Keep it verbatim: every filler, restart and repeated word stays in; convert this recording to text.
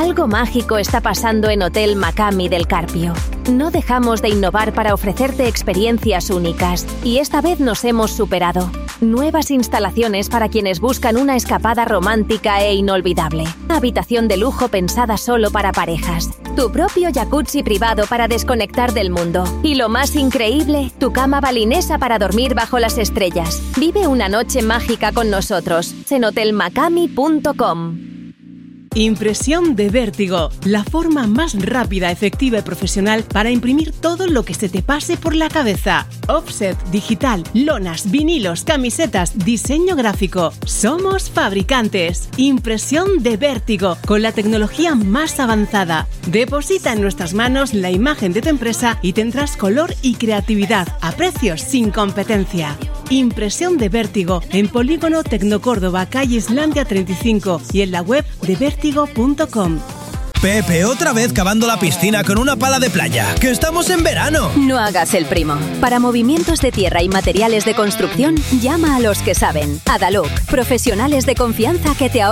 Algo mágico está pasando en Hotel Macami del Carpio. No dejamos de innovar para ofrecerte experiencias únicas y esta vez nos hemos superado. Nuevas instalaciones para quienes buscan una escapada romántica e inolvidable. Habitación de lujo pensada solo para parejas. Tu propio jacuzzi privado para desconectar del mundo. Y lo más increíble, tu cama balinesa para dormir bajo las estrellas. Vive una noche mágica con nosotros en hotel macami punto com. Impresión de Vértigo, la forma más rápida, efectiva y profesional para imprimir todo lo que se te pase por la cabeza. Offset, digital, lonas, vinilos, camisetas, diseño gráfico. Somos fabricantes. Impresión de Vértigo, con la tecnología más avanzada. Deposita en nuestras manos la imagen de tu empresa y tendrás color y creatividad a precios sin competencia. Impresión de Vértigo, en Polígono Tecnocórdoba, calle Islandia treinta y cinco y en la web de vértigo punto com. Pepe, otra vez cavando la piscina con una pala de playa, que estamos en verano. No hagas el primo. Para movimientos de tierra y materiales de construcción, llama a los que saben. Adaluk, profesionales de confianza que te ahorran